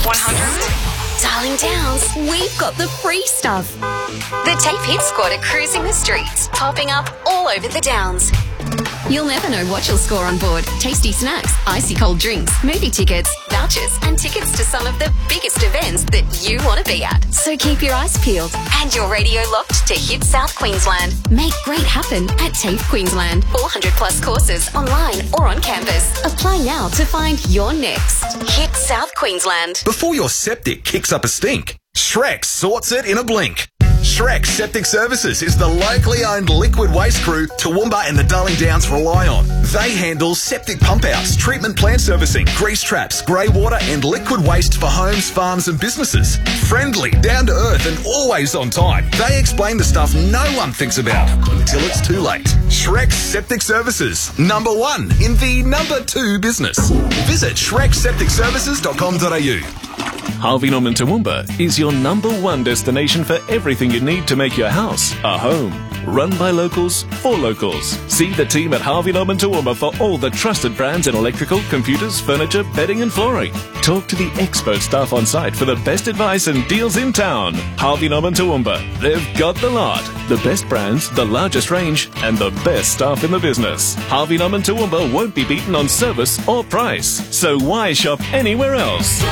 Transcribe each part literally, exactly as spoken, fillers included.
one hundred. Darling Downs, we've got the free stuff. The Tape Hit Squad are cruising the streets, popping up all over the Downs. You'll never know what you'll score on board. Tasty snacks, icy cold drinks, movie tickets, vouchers and tickets to some of the biggest events that you want to be at. So keep your eyes peeled and your radio locked to Hit South Queensland. Make great happen at TAFE Queensland. four hundred plus courses online or on campus. Apply now to find your next. Hit South Queensland. Before your septic kicks up a stink, Shrek sorts it in a blink. Shrek Septic Services is the locally owned liquid waste crew Toowoomba and the Darling Downs rely on. They handle septic pump outs, treatment plant servicing, grease traps, grey water and liquid waste for homes, farms and businesses. Friendly, down to earth and always on time. They explain the stuff no one thinks about until it's too late. Shrek Septic Services, number one in the number two business. Visit shrek septic services dot com dot a u. Harvey Norman Toowoomba is your number one destination for everything you need to make your house a home. Run by locals, for locals. See the team at Harvey Norman Toowoomba for all the trusted brands in electrical, computers, furniture, bedding and flooring. Talk to the expert staff on site for the best advice and deals in town. Harvey Norman Toowoomba. They've got the lot. The best brands, the largest range and the best staff in the business. Harvey Norman Toowoomba won't be beaten on service or price. So why shop anywhere else?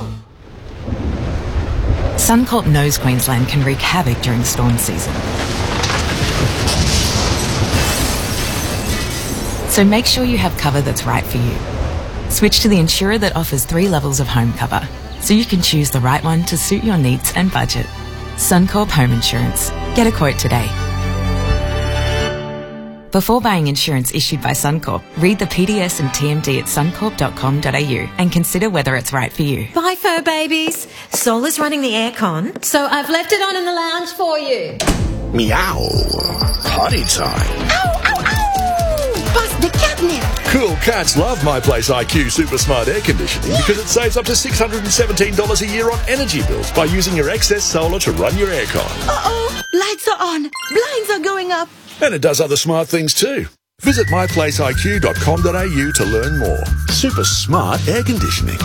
Suncorp knows Queensland can wreak havoc during storm season. So make sure you have cover that's right for you. Switch to the insurer that offers three levels of home cover, so you can choose the right one to suit your needs and budget. Suncorp Home Insurance. Get a quote today. Before buying insurance issued by Suncorp, read the P D S and T M D at suncorp dot com dot a u and consider whether it's right for you. Bye, fur babies. Sol is running the aircon, so I've left it on in the lounge for you. Meow. Potty time. Ow, ow, ow! Bust the catnip. Cool cats love My Place I Q Super Smart Air Conditioning because it saves up to six hundred seventeen dollars a year on energy bills by using your excess solar to run your aircon. Uh-oh, lights are on, blinds are going up. And it does other smart things too. Visit my place I Q dot com dot a u to learn more. Super smart air conditioning.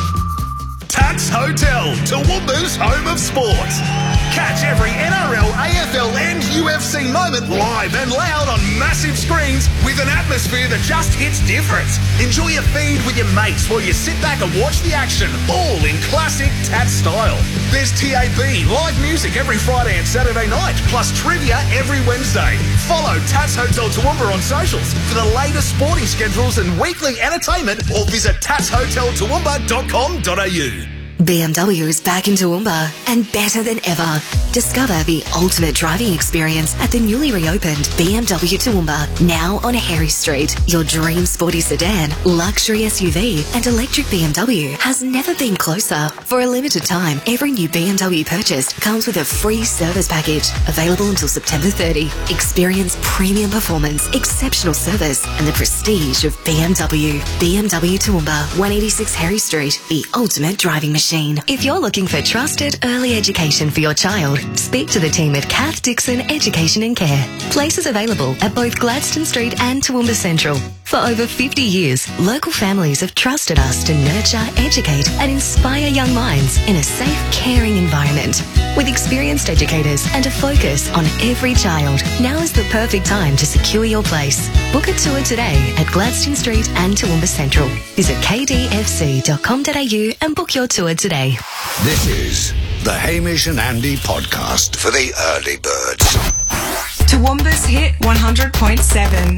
Tats Hotel, Toowoomba's home of sport. Catch every N R L, A F L and U F C moment live and loud on massive screens with an atmosphere that just hits different. Enjoy a feed with your mates while you sit back and watch the action, all in classic Tats style. There's T A B, live music every Friday and Saturday night, plus trivia every Wednesday. Follow Tats Hotel Toowoomba on socials for the latest sporting schedules and weekly entertainment, or visit tats hotel toowoomba dot com dot a u. B M W is back in Toowoomba and better than ever. Discover the ultimate driving experience at the newly reopened B M W Toowoomba, now on Harry Street. Your dream sporty sedan, luxury S U V and electric B M W has never been closer. For a limited time, every new B M W purchased comes with a free service package, available until September thirtieth. Experience premium performance, exceptional service and the prestige of B M W. B M W Toowoomba, one eighty-six Harry Street, the ultimate driving machine. If you're looking for trusted early education for your child, speak to the team at Kath Dixon Education and Care. Places available at both Gladstone Street and Toowoomba Central. For over fifty years, local families have trusted us to nurture, educate and inspire young minds in a safe, caring environment. With experienced educators and a focus on every child, now is the perfect time to secure your place. Book a tour today at Gladstone Street and Toowoomba Central. Visit k d f c dot com dot a u and book your tour today. This is the Hamish and Andy podcast for the early birds. Toowoomba's Hit one hundred point seven.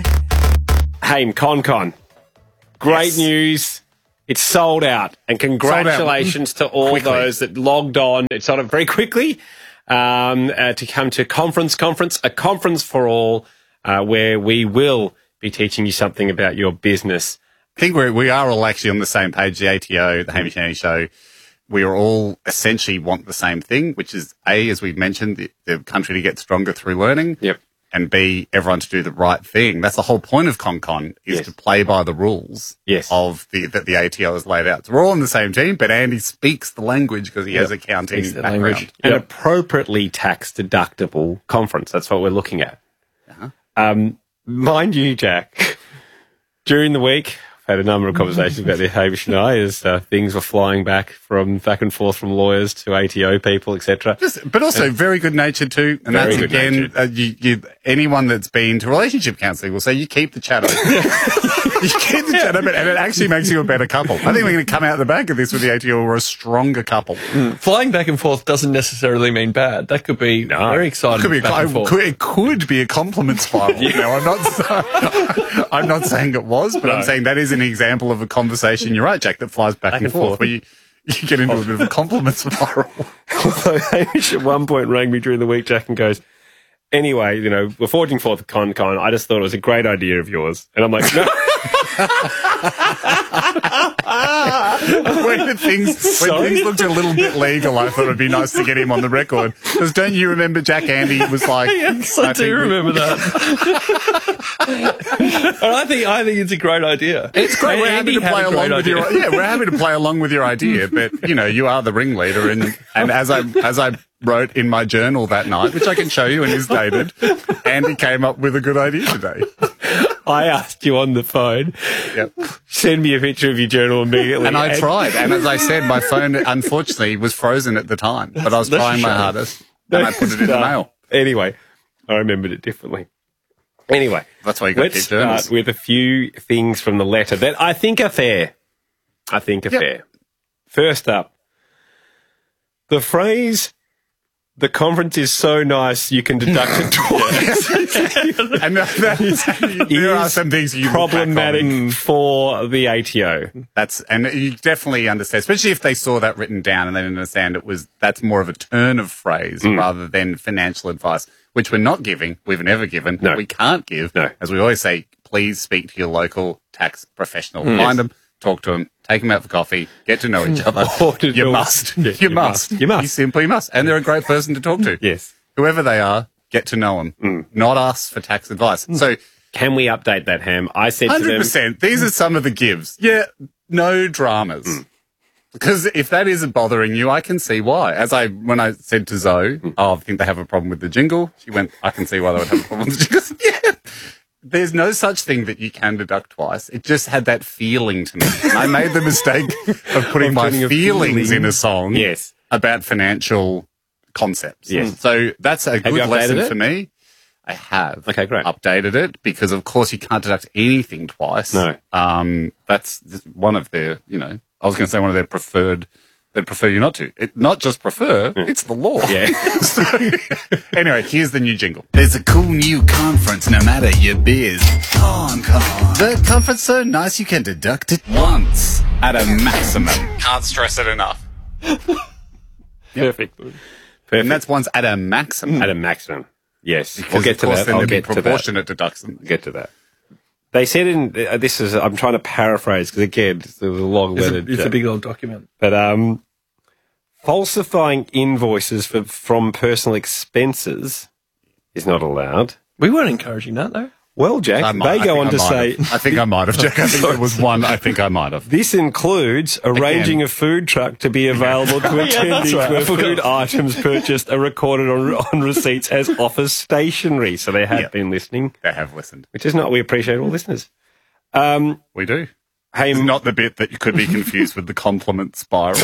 Hey, ConCon. Great Yes. news. It's sold out. And congratulations to all Quickly. those that logged on. It sold out very quickly um, uh, to come to Conference Conference, a conference for all, uh, where we will be teaching you something about your business. I think we're, we are all actually on the same page, the A T O, the Hamish and Andy Show. We are all essentially want the same thing, which is A, as we've mentioned, the, the country to get stronger through learning. Yep. And B, everyone to do the right thing. That's the whole point of ConCon, is Yes. to play by the rules Yes. of the that the A T O has laid out. So we're all on the same team, but Andy speaks the language because he has Yep. accounting Speaks the background. language. An appropriately tax-deductible conference. That's what we're looking at. Uh-huh. Um, mind you, Jack, during the week, had a number of conversations about this, Hamish and I, as uh, things were flying back from back and forth from lawyers to A T O people, et cetera. But also and very good natured too. And that's again, uh, you, you, anyone that's been to relationship counselling will say you keep the chat open. You keep the chat open, and it actually makes you a better couple. I think we're going to come out the back of this with the A T O. We're a stronger couple. Mm. Flying back and forth doesn't necessarily mean bad. That could be no. very exciting. It could be, back a, and forth. Could, it could be a compliment spiral. yeah. Now, I'm not. I'm not saying it was, but no. I'm saying that is an example of a conversation. You're right, Jack, that flies back, back and, and forth, forth, where you, you get into a bit of a compliment spiral. Although Hamish at one point rang me during the week, Jack, and goes, anyway, you know, we're forging forth a con con. I just thought it was a great idea of yours. And I'm like, no. when things, when things looked a little bit legal, I thought it'd be nice to get him on the record. Because don't you remember Jack Andy was like... Yes, I, I do remember we, that. And I think I think it's a great idea. It's great. We're happy to play along with your yeah. We're happy to play along with your idea, but you know you are the ringleader, and and as I as I wrote in my journal that night, which I can show you and is dated, Andy came up with a good idea today. I asked you on the phone, yep. send me a picture of your journal immediately. And I and tried. And as I said, my phone, unfortunately, was frozen at the time. But I was trying my hardest. And I put it in the mail. Anyway, I remembered it differently. Anyway, that's why you got to let's start with a few things from the letter that I think are fair. I think are yep. fair. First up, the phrase... the conference is so nice you can deduct it twice. And that, that, there are some things you problematic for the A T O. That's and you definitely understand, especially if they saw that written down and they didn't understand it was that's more of a turn of phrase mm. rather than financial advice, which we're not giving. We've never given. No. We can't give. No. As we always say, please speak to your local tax professional. Mm. Find yes. them. Talk to them, take them out for coffee, get to know each other. you must. Yes, you, you must. must. You must. You simply must. And they're a great person to talk to. Yes. Whoever they are, get to know them. Mm. Not us for tax advice. Mm. So, can we update that, Ham? I said one hundred to percent. them... These are some of the gives. Yeah, no dramas. Mm. Because if that isn't bothering you, I can see why. As I, when I said to Zoe, mm. oh, I think they have a problem with the jingle, she went, I can see why they would have a problem with the jingle. Yeah. There's no such thing that you can deduct twice. It just had that feeling to me. And I made the mistake of putting my feelings in a song yes. about financial concepts. Yes. So that's a have good lesson it? for me. I have. Okay, great. Updated it because, of course, you can't deduct anything twice. No. Um, that's one of their, you know, I was going to say one of their preferred... They'd prefer you not to. It, not just prefer, mm. it's the law. Yeah. So, anyway, here's the new jingle. There's a cool new conference no matter your biz. Con Con. The conference so nice you can deduct it once at a maximum. Can't stress it enough. Perfect. Perfect. And that's once at a maximum. At a maximum. Yes. Because we'll get to that. Then I'll get to that. Proportionate deduction. I'll get to that. They said in, uh, this is, I'm trying to paraphrase because again, there was a long letter. It's, a, it's a big old document. But, um, falsifying invoices for, from personal expenses is not allowed. We weren't encouraging that though. Well, Jack, might, they go on to say... Have. I think I might have, Jack. I think there was one I think I might have. This includes arranging Again. a food truck to be available to attendees yeah, right. where food items purchased are recorded on, on receipts as office stationery. So they have yep. been listening. They have listened. Which is not, we appreciate all listeners. Um, we do. Hey, it's not the bit that you could be confused with the compliment spiral.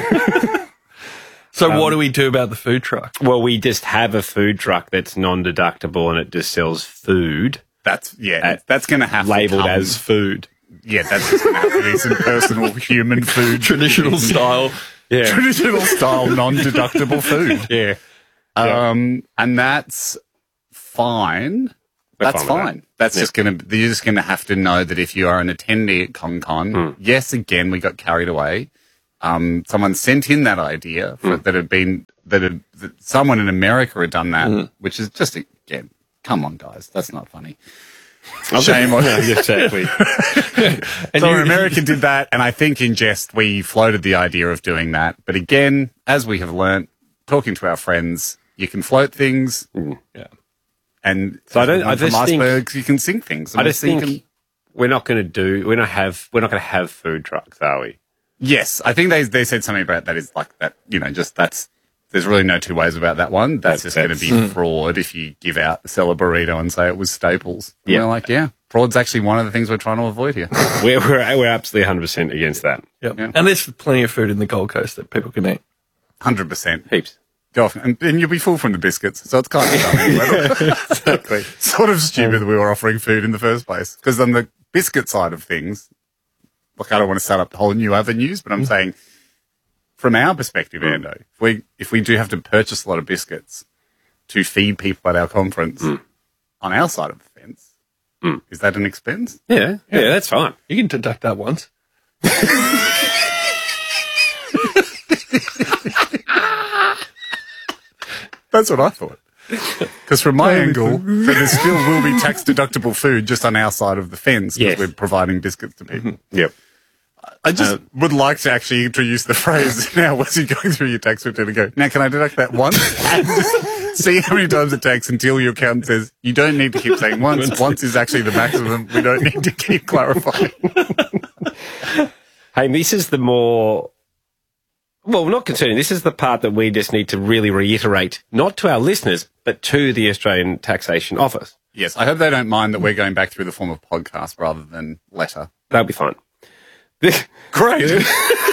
So um, what do we do about the food truck? Well, we just have a food truck that's non-deductible and it just sells food. That's, yeah, that's going to have labelled to come. as food. Yeah, that's just going to have to be some personal human food. Traditional style. Yeah. Traditional style, non-deductible food. Yeah. Um, and that's fine. We're that's fine. fine. That. That's yeah. just going to, you're just going to have to know that if you are an attendee at ConCon, mm. yes, again, we got carried away. Um, someone sent in that idea for, mm. that had been, that had, that someone in America had done that, mm. which is just, again, come on, guys, that's not funny. Shame on you. Exactly. And so an American did that, and I think in jest we floated the idea of doing that. But again, as we have learnt, talking to our friends, you can float things, mm. yeah. and so I don't. I from just icebergs, think, you can sink things. I just think can, we're not going to do. We're not have. We're not going to have food trucks, are we? Yes, I think they they said something about that. Is like that. You know, just that's. There's really no two ways about that one. That's, that's just going to be mm. fraud if you give out, sell a burrito and say it was Staples. Yeah. We're like, yeah, fraud's actually one of the things we're trying to avoid here. We're, we're, we're absolutely one hundred percent against that. Yep. Yeah. And there's plenty of food in the Gold Coast that people can eat. one hundred percent. Heaps. Go off, and, and you'll be full from the biscuits, so it's kind of dumb anyway. Exactly. Sort of stupid that we were offering food in the first place. Because on the biscuit side of things, look, I don't want to set up whole new avenues, but I'm mm. saying from our perspective, mm. Ando, if we, if we do have to purchase a lot of biscuits to feed people at our conference mm. on our side of the fence, mm. is that an expense? Yeah, yeah, yeah, that's fine. You can deduct that once. That's what I thought. Because from my angle, there still will be tax-deductible food just on our side of the fence because yes. we're providing biscuits to people. Mm-hmm. Yep. I just uh, would like to actually introduce the phrase, now, as you're going through your tax return and go, now, can I deduct that once? And just see how many times it takes until your accountant says, you don't need to keep saying once. Once is actually the maximum. We don't need to keep clarifying. Hey, this is the more... Well, not concerning. This is the part that we just need to really reiterate, not to our listeners, but to the Australian Taxation Office. Yes, I hope they don't mind that we're going back through the form of podcast rather than letter. That'll be fine. Great.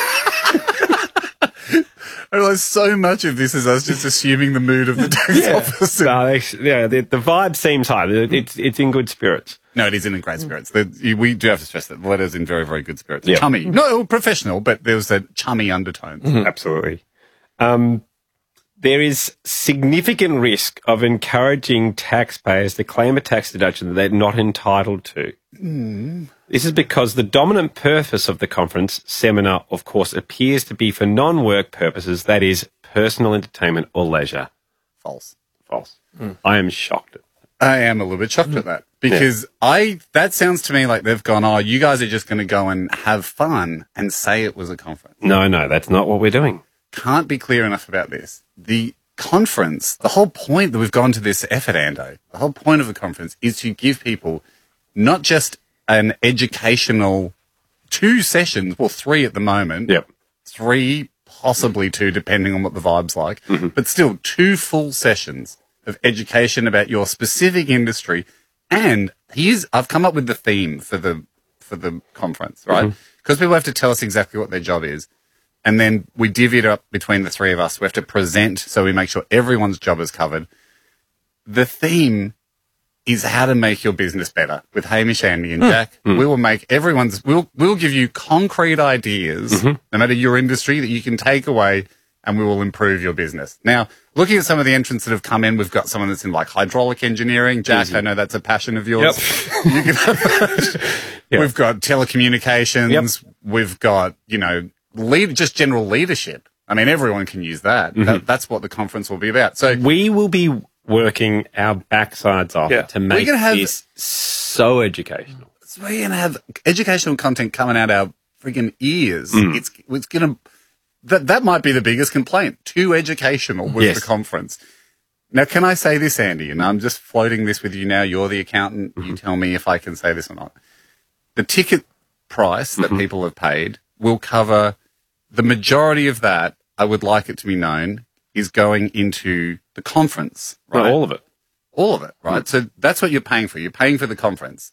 I realise so much of this is us just assuming the mood of the tax yeah. office. No, they, yeah, the, the vibe seems high. It's it's in good spirits. No, it is in great spirits. The, we do have to stress that the letter's in very, very good spirits. Yeah. Chummy. No, professional, but there was a chummy undertone. Mm-hmm. Absolutely. Um, there is significant risk of encouraging taxpayers to claim a tax deduction that they're not entitled to. Mm. This is because the dominant purpose of the conference seminar, of course, appears to be for non-work purposes, that is, personal entertainment or leisure. False. False. Mm. I am shocked. I am a little bit shocked mm. at that because yeah. I, that sounds to me like they've gone, oh, you guys are just going to go and have fun and say it was a conference. No, no, that's not what we're doing. Can't be clear enough about this. The conference, the whole point that we've gone to this effort, Ando, the whole point of the conference is to give people not just an educational two sessions, well, three at the moment. Yep. Three, possibly two, depending on what the vibe's like, mm-hmm. but still two full sessions of education about your specific industry. And here's, I've come up with the theme for the, for the conference, right? Because mm-hmm. people have to tell us exactly what their job is. And then we divvy it up between the three of us. We have to present so we make sure everyone's job is covered. The theme is how to make your business better with Hamish, Andy and Jack. Mm. We will make everyone's, we'll, we'll give you concrete ideas, mm-hmm. no matter your industry, that you can take away and we will improve your business. Now, looking at some of the entrants that have come in, we've got someone that's in like hydraulic engineering. Jack, Easy. I know that's a passion of yours. Yep. You can have that. Yep. We've got telecommunications. Yep. We've got, you know, lead, just general leadership. I mean, everyone can use that. Mm-hmm. that. That's what the conference will be about. So we will be working our backsides off yeah. to make have, this so educational. So we're going to have educational content coming out our friggin' ears. Mm. It's it's going to that that might be the biggest complaint. Too educational with yes. the conference. Now, can I say this, Andy? And I'm just floating this with you now. You're the accountant. Mm-hmm. You tell me if I can say this or not. The ticket price that mm-hmm. people have paid will cover the majority of that. I would like it to be known is going into the conference, right? No, all of it. All of it, right? Mm. So that's what you're paying for. You're paying for the conference.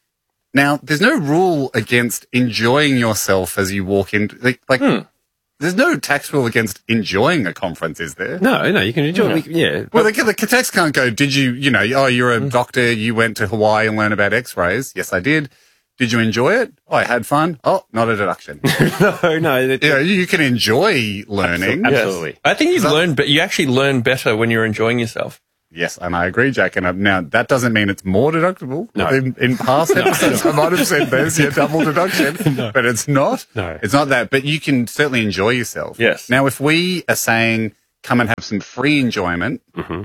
Now, there's no rule against enjoying yourself as you walk in. Like, like mm. there's no tax rule against enjoying a conference, is there? No, no, you can enjoy yeah. it. Yeah. Well, the, the tax can't go, did you, you know, oh, you're a mm. doctor, you went to Hawaii and learned about x-rays. Yes, I did. Did you enjoy it? Oh, I had fun. Oh, not a deduction. no, no. That, yeah, you can enjoy learning. Absolutely. Yes. I think you learn, but you actually learn better when you're enjoying yourself. Yes, and I agree, Jack. And now that doesn't mean it's more deductible. No. In, in past episodes, I might have said there's your double deduction, no. but it's not. No, it's not that. But you can certainly enjoy yourself. Yes. Now, if we are saying come and have some free enjoyment, mm-hmm.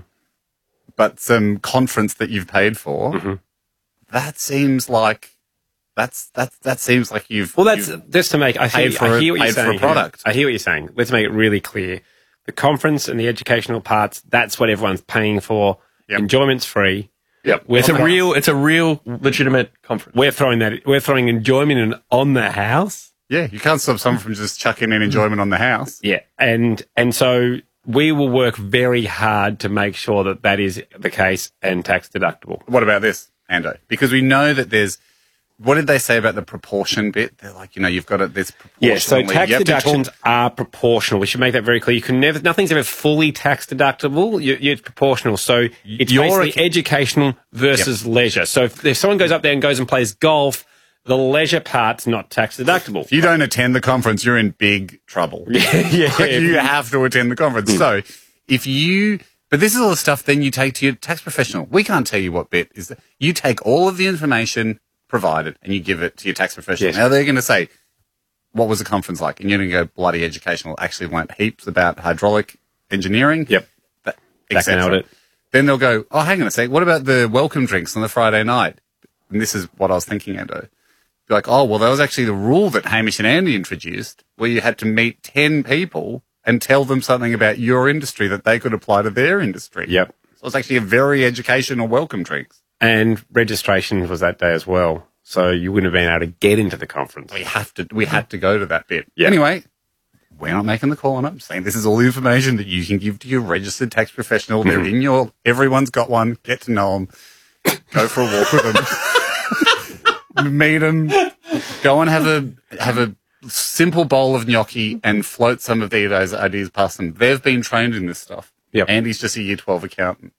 but some conference that you've paid for, mm-hmm. that seems like. That's that's that seems like you've well. That's you've just to make. I, paid see, for I a, hear what you're paid saying. For a product. Here. I hear what you're saying. Let's make it really clear. The conference and the educational parts. That's what everyone's paying for. Yep. Enjoyment's free. Yep. We're It's a real. It's a real legitimate conference. We're throwing that. We're throwing enjoyment in, on the house. Yeah, you can't stop someone from just chucking in enjoyment on the house. Yeah, and and so we will work very hard to make sure that that is the case and tax deductible. What about this? Ando, because we know that there's, what did they say about the proportion bit? They're like, you know, you've got it, there's proportionally. Yeah, so tax you have to deductions talk- are proportional. We should make that very clear. You can never, nothing's ever fully tax deductible. You, you're proportional. So it's You're basically a- educational versus leisure. So if, if someone goes up there and goes and plays golf, the leisure part's not tax deductible. If you don't attend the conference, you're in big trouble. Yeah, yeah. Like, you have to attend the conference. Mm. So if you, but this is all the stuff then you take to your tax professional. We can't tell you what bit is that. You take all of the information provided and you give it to your tax professional. Yes. Now they're going to say, what was the conference like? And you're going to go, bloody educational. Actually learnt heaps about hydraulic engineering. Yep. That, That et cetera. nailed it. Then they'll go, oh, hang on a sec. What about the welcome drinks on the Friday night? And this is what I was thinking, Ando. Be like, oh, well, that was actually the rule that Hamish and Andy introduced, where you had to meet ten people and tell them something about your industry that they could apply to their industry. Yep. So it's actually a very educational welcome drinks. And registration was that day as well. So you wouldn't have been able to get into the conference. We have to, we had to go to that bit. Yeah. Anyway, we're not making the call on it. I'm saying this is all the information that you can give to your registered tax professional. They're in your, everyone's got one. Get to know them. Go for a walk with them. Meet them. Go and have a, have a simple bowl of gnocchi and float some of those ideas past them. They've been trained in this stuff. Yep. Andy's just a year twelve accountant.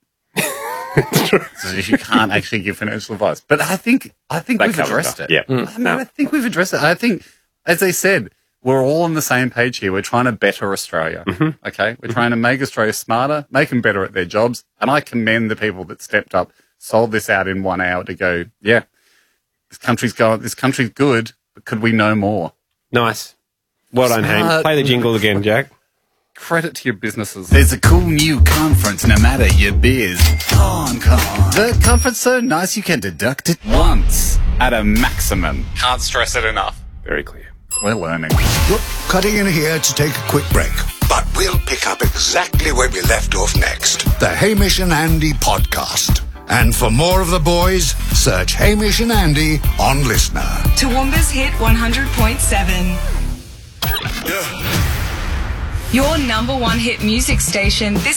So you can't actually give financial advice. But I think, I think That we've covers addressed it. it. Yeah. I mean, I think we've addressed it. I think, as they said, we're all on the same page here. We're trying to better Australia. Mm-hmm. Okay. We're trying to make Australia smarter, make them better at their jobs. And I commend the people that stepped up, sold this out in one hour to go, yeah, this country's going, this country's good, but could we know more? Nice. Well done, Ham. Smart. Play the jingle again, Jack. Credit to your businesses. There's a cool new conference no matter your biz. Con Con. The conference so nice you can deduct it once at a maximum. Can't stress it enough. Very clear. We're learning. Look, cutting in here to take a quick break. But we'll pick up exactly where we left off next. The Hamish and Andy podcast. And for more of the boys, search Hamish and Andy on Listener. Toowoomba's Hit one hundred point seven. Your number one hit music station this